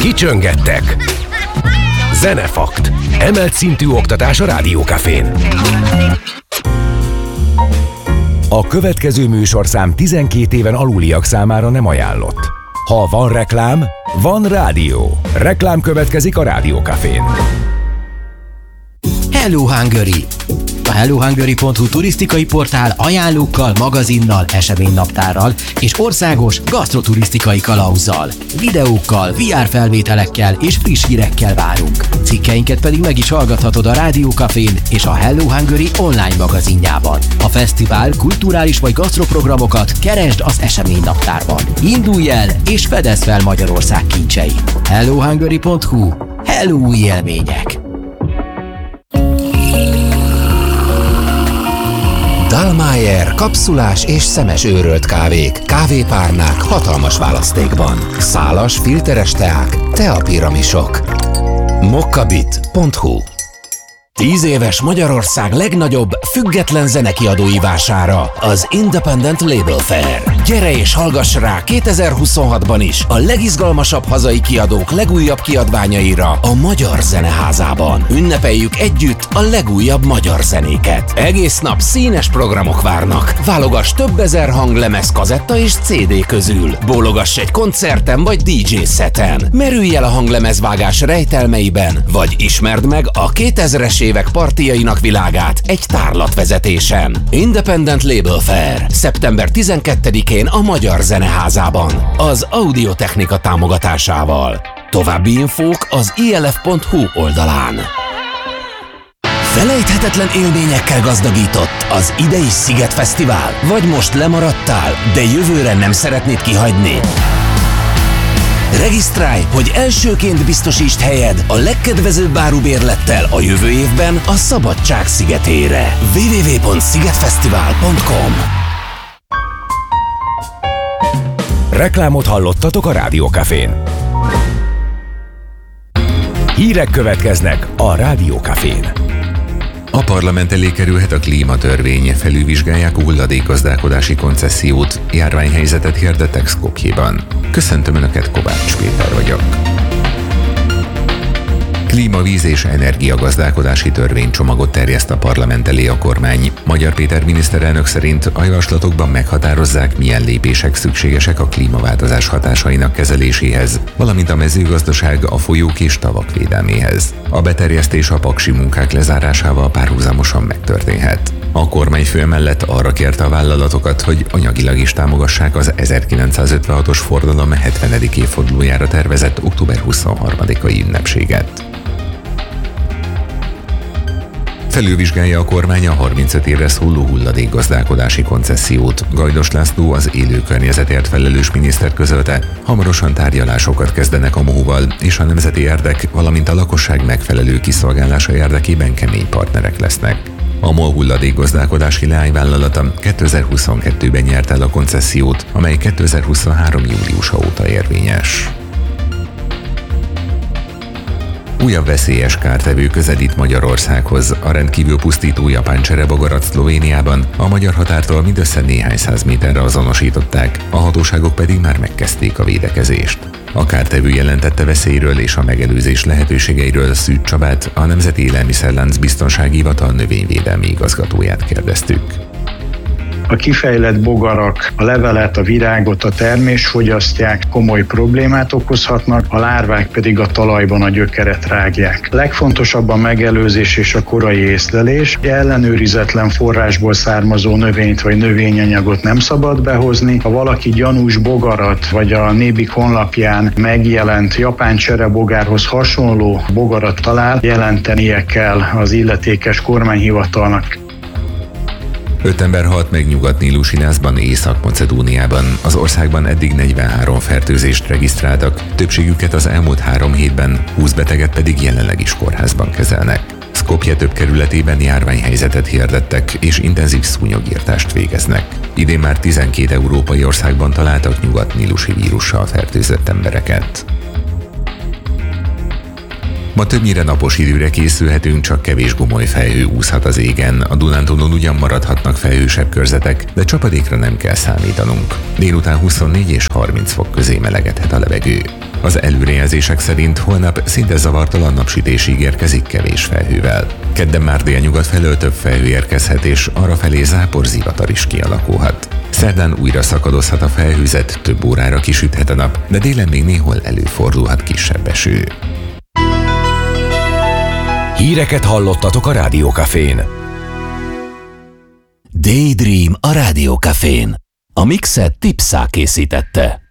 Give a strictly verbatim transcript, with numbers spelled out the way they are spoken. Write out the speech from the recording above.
Kicsöngettek. Zenefakt. Emelt szintű oktatás a Rádiókafén. A következő műsorszám tizenkét éven aluliak számára nem ajánlott. Ha van reklám, van rádió. Reklám következik a Rádiókafén. Hello Hungary! A hello hungary pont hu turisztikai portál ajánlókkal, magazinnal, eseménynaptárral és országos gasztroturisztikai kalauzzal, videókkal, vé er felvételekkel és friss hírekkel várunk. Cikkeinket pedig meg is hallgathatod a Rádiókafén és a Hello Hungary online magazinjában. A fesztivál, kulturális vagy gasztroprogramokat keresd az eseménynaptárban. Indulj el és fedezd fel Magyarország kincseit. hello hungary pont hu. Hello új élmények! Dallmayr kapszulás és szemes őrölt kávék, kávépárnák hatalmas választékban. Szálas, filteres teák, teapiramisok. mokkabit pont hu. Tíz éves Magyarország legnagyobb független zenekiadói vására, az Independent Label Fair. Gyere és hallgass rá kétezer-huszonhatban is a legizgalmasabb hazai kiadók legújabb kiadványaira a Magyar Zeneházában. Ünnepeljük együtt a legújabb magyar zenéket. Egész nap színes programok várnak. Válogass több ezer hanglemez, kazetta és cé dé közül. Bólogass egy koncerten vagy dé dzsé szeten. Merülj el a hanglemezvágás rejtelmeiben, vagy ismerd meg a kétezres évek partijainak világát egy tárlatvezetésen. Independent Label Fair. szeptember tizenkettedikén a Magyar Zeneházában. Az Audiotechnika támogatásával. További infók az i el ef pont hu oldalán. Felejthetetlen élményekkel gazdagított az idei Sziget Fesztivál? Vagy most lemaradtál, de jövőre nem szeretnéd kihagyni? Regisztrálj, hogy elsőként biztosítsd helyed a legkedvezőbb árubérlettel a jövő évben a Szabadság szigetére. double-u double-u double-u pont szigetfesztivál pont com. Reklámot hallottatok a Rádiókafén. Hírek következnek a Rádiókafén. A parlament elé kerülhet a klímatörvény, felülvizsgálják a hulladékgazdálkodási koncessziót, járványhelyzetet hirdettek Skopjeban. Köszöntöm Önöket, Kovács Péter vagyok. Klíma, víz és energiagazdálkodási törvénycsomagot terjeszt a parlament elé a kormány. Magyar Péter miniszterelnök szerint a javaslatokban meghatározzák, milyen lépések szükségesek a klímaváltozás hatásainak kezeléséhez, valamint a mezőgazdaság, a folyók és tavak védelméhez. A beterjesztés a paksi munkák lezárásával párhuzamosan megtörténhet. A kormányfő mellett arra kérte a vállalatokat, hogy anyagilag is támogassák az ezerkilencszázötvenhatos forradalom hetvenedik évfordulójára tervezett október huszonharmadikai ünnepséget. Felülvizsgálja a kormány a harmincöt évre szóló hulladékgazdálkodási koncessziót. Gajdos László, az élő környezetért felelős miniszter közölte, hamarosan tárgyalásokat kezdenek a MOHU-val, és a nemzeti érdek, valamint a lakosság megfelelő kiszolgálása érdekében kemény partnerek lesznek. A MOL hulladékgazdálkodási leányvállalata kétezer-huszonkettőben nyert el a koncessziót, amely kétezer-huszonhárom júliusa óta érvényes. Újabb veszélyes kártevő közelít Magyarországhoz. A rendkívül pusztító japán cserebogarat Szlovéniában a magyar határtól mindössze néhány száz méterre azonosították, a hatóságok pedig már megkezdték a védekezést. A kártevő jelentette veszélyről és a megelőzés lehetőségeiről Szűcs Csabát, a Nemzeti Élelmiszerlánc Biztonsági Hivatal növényvédelmi igazgatóját kérdeztük. A kifejlett bogarak a levelet, a virágot, a termést fogyasztják, komoly problémát okozhatnak, a lárvák pedig a talajban a gyökeret rágják. Legfontosabb a megelőzés és a korai észlelés. Ellenőrizetlen forrásból származó növényt vagy növényanyagot nem szabad behozni. Ha valaki gyanús bogarat vagy a Nébik honlapján megjelent japán cserebogárhoz hasonló bogarat talál, jelentenie kell az illetékes kormányhivatalnak. Öt ember halt meg Nyugat-Nílusinászban, Észak-Macedóniában. Az országban eddig negyvenhárom fertőzést regisztráltak, többségüket az elmúlt három hétben, húsz beteget pedig jelenleg is kórházban kezelnek. Skopje több kerületében járványhelyzetet hirdettek és intenzív szúnyogírtást végeznek. Idén már tizenkét európai országban találtak nyugat-nílusi vírussal fertőzött embereket. Ma többnyire napos időre készülhetünk, csak kevés gomoly felhő úszhat az égen. A Dunántúlon ugyan maradhatnak felhősebb körzetek, de csapadékra nem kell számítanunk. Délután huszonnégy és harminc fok közé melegedhet a levegő. Az előrejelzések szerint holnap szinte zavartalan napsütés ígérkezik kevés felhővel. Kedden már délnyugat felől több felhő érkezhet, és arrafelé zápor zivatar is kialakulhat. Szerdán újra szakadozhat a felhőzet, több órára kisüthet a nap, de délen még néhol előfordulhat kisebb eső. Híreket hallottatok a Rádiókafén. Daydream a Rádiókafén. A mixet Tipszá készítette.